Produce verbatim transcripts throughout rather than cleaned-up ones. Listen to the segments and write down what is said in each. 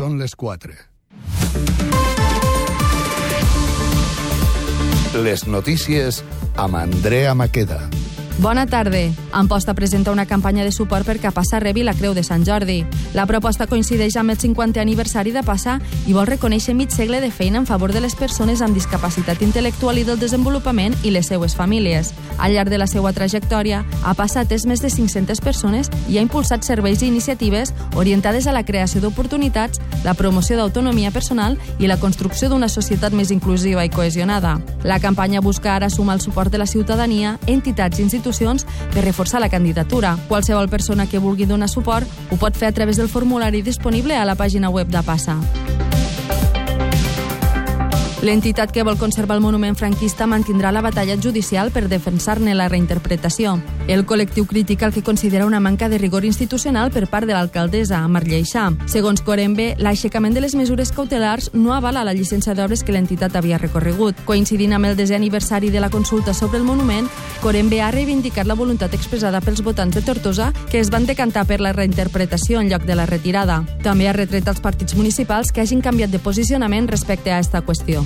Són les quatre. Les notícies amb Andrea Maqueda. Bona tarda. Amposta presenta una campanya de suport perquè Passa rebi la Creu de Sant Jordi. La proposta coincideix amb el cinquantè aniversari de Passa i vol reconèixer mig segle de feina en favor de les persones amb discapacitat intel·lectual i del desenvolupament i les seues famílies. Al llarg de la seva trajectòria, ha passat més de cinc-centes persones i ha impulsat serveis i iniciatives orientades a la creació d'oportunitats, la promoció d'autonomia personal i la construcció d'una societat més inclusiva i cohesionada. La campanya busca ara sumar el suport de la ciutadania, entitats i institucions per reforçar la candidatura. Qualsevol persona que vulgui donar suport ho pot fer a través del formulari disponible a la pàgina web de Passa. L'entitat que vol conservar el monument franquista mantindrà la batalla judicial per defensar-ne la reinterpretació. El col·lectiu critica el que considera una manca de rigor institucional per part de l'alcaldessa, Mar Lleixà. Segons Corembe, l'aixecament de les mesures cautelars no avala la llicència d'obres que l'entitat havia recorregut. Coincidint amb el desè aniversari de la consulta sobre el monument, Corembe ha reivindicat la voluntat expressada pels votants de Tortosa que es van decantar per la reinterpretació en lloc de la retirada. També ha retret als partits municipals que hagin canviat de posicionament respecte a esta qüestió.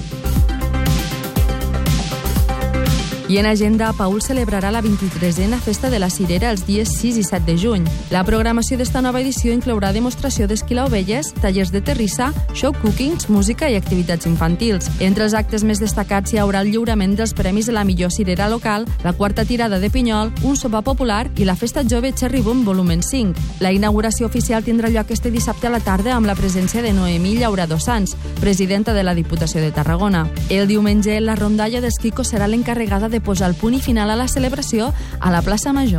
I en agenda, Paül celebrarà la vint-i-tresena Festa de la Cirera els dies sis i set de juny. La programació d'esta nova edició inclourà demostració d'esquila ovelles, tallers de terrissa, show cookings, música i activitats infantils. Entre els actes més destacats hi haurà el lliurament dels premis de la millor cirera local, la quarta tirada de pinyol, un sopar popular i la Festa Jove Cherry Boom volumen cinc. La inauguració oficial tindrà lloc este dissabte a la tarda amb la presència de Noemí Llaurador Sans, presidenta de la Diputació de Tarragona. El diumenge, la rondalla dels Quicos serà l'encarregada de de posar el punt i final a la celebració a la plaça Major.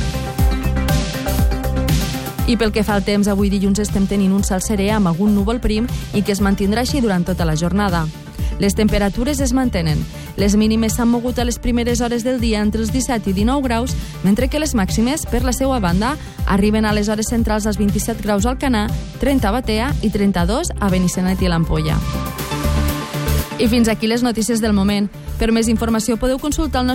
I pel que fa al temps, avui dilluns estem tenint un cel serè amb algun núvol prim i que es mantindrà així durant tota la jornada. Les temperatures es mantenen. Les mínimes s'han mogut a les primeres hores del dia entre els disset i dinou graus, mentre que les màximes, per la seva banda, arriben a les hores centrals als vint-i-set graus a Alcanar, trenta a Batea i trenta-dos a Benissanet i l'Ampolla. I fins aquí les notícies del moment. Per més informació podeu consultar el nostre